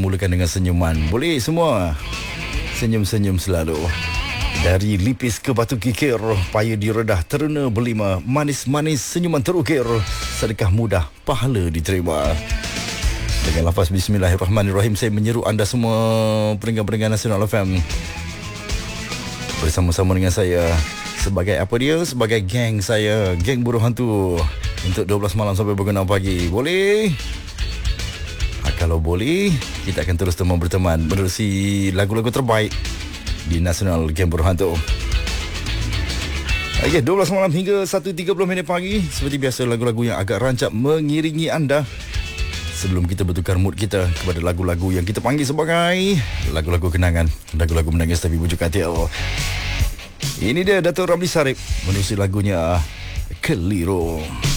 mulakan dengan senyuman. Boleh semua senyum-senyum selalu. Dari lipis ke batu kikir, payah diredah terena berlima, manis-manis senyuman terukir, sedekah mudah pahala diterima. Dengan lafaz Bismillahirrahmanirrahim, saya menyeru anda semua pendengar-pendengar Nasional FM bersama-sama dengan saya sebagai apa dia? Sebagai geng saya, geng buruh hantu, untuk 12 malam sampai pukul 6 pagi. Boleh? Kalau boleh, kita akan terus berteman menerusi lagu-lagu terbaik di Nasional Geng Buruh Hantu. Okay, 12 malam hingga 1.30 minit pagi. Seperti biasa, lagu-lagu yang agak rancak mengiringi anda sebelum kita bertukar mood kita kepada lagu-lagu yang kita panggil sebagai lagu-lagu kenangan, lagu-lagu menangis tapi bujuk katil. Ini dia Dato' Ramli Sarip menerusi lagunya Keliru.